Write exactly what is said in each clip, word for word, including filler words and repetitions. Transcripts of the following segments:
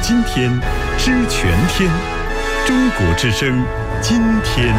今天，知全天。中国之声，今天。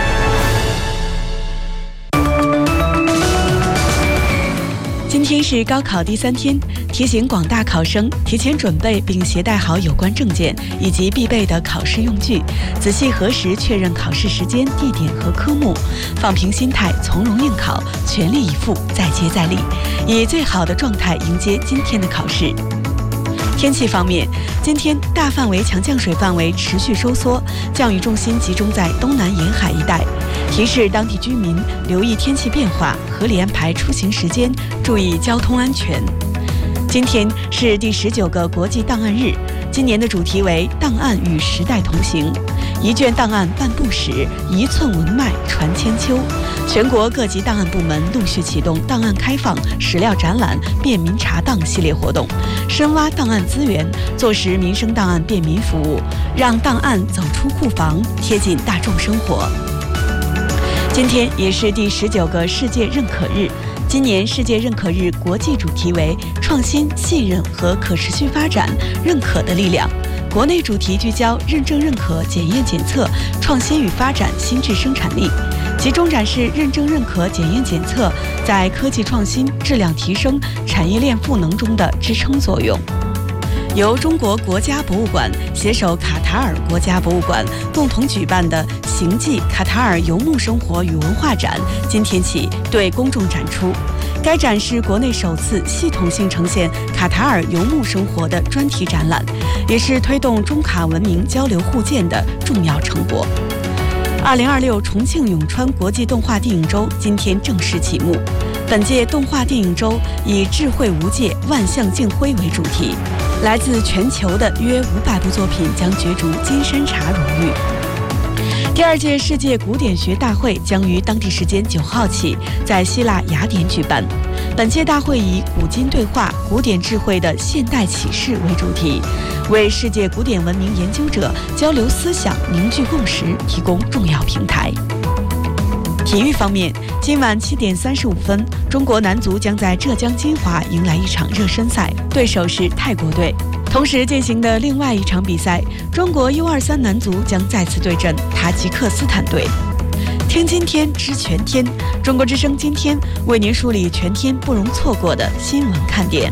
今天是高考第三天，提醒广大考生提前准备并携带好有关证件以及必备的考试用具，仔细核实确认考试时间、地点和科目，放平心态，从容应考，全力以赴，再接再厉，以最好的状态迎接今天的考试。天气方面，今天大范围强降水范围持续收缩，降雨重心集中在东南沿海一带，提示当地居民留意天气变化，合理安排出行时间，注意交通安全。今天是第十九个国际档案日，今年的主题为“档案与时代同行”，一卷档案半部史，一寸文脉传千秋。全国各级档案部门陆续启动档案开放、史料展览、便民查档系列活动，深挖档案资源，做实民生档案便民服务，让档案走出库房，贴近大众生活。今天也是第十九个世界认可日。今年世界认可日国际主题为创新、信任和可持续发展，认可的力量。国内主题聚焦认证认可、检验检测、创新与发展新质生产力，集中展示认证认可、检验检测在科技创新、质量提升、产业链赋能中的支撑作用。由中国国家博物馆携手卡塔尔国家博物馆共同举办的行记卡塔尔游牧生活与文化展今天起对公众展出。该展是国内首次系统性呈现卡塔尔游牧生活的专题展览，也是推动中卡文明交流互鉴的重要成果。二零二六重庆永川国际动画电影周今天正式启幕。本届动画电影周以智慧无界、万象竞辉为主题，来自全球的约五百部作品将角逐金山茶荣誉。第二届世界古典学大会将于当地时间九号起在希腊雅典举办。本届大会以古今对话、古典智慧的现代启示为主题，为世界古典文明研究者交流思想、凝聚共识提供重要平台。体育方面，今晚七点三十五分，中国男足将在浙江金华迎来一场热身赛，对手是泰国队。同时进行的另外一场比赛，中国 U 二三 男足将再次对阵塔吉克斯坦队。听今天知全天，中国之声今天为您梳理全天不容错过的新闻看点。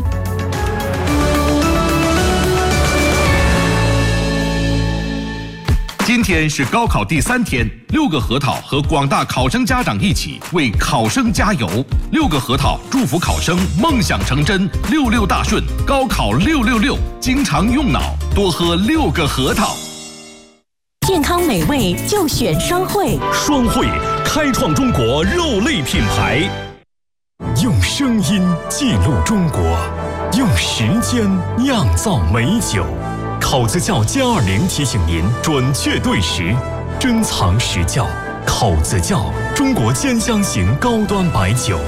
今天是高考第三天，六个核桃和广大考生家长一起为考生加油。六个核桃祝福考生梦想成真，六六大顺，高考六六六，经常用脑，多喝六个核桃。 健康美味就选双汇， 双汇开创中国肉类品牌， 用声音记录中国，用时间酿造美酒。考子窖歼二零提醒您准确对时，珍藏实窖。考子窖，中国兼香型高端白酒。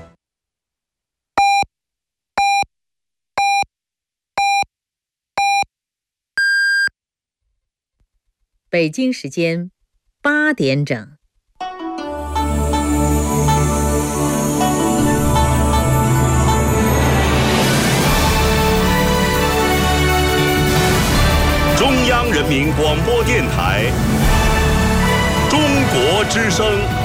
北京时间八点整。 中央人民广播电台，中国之声。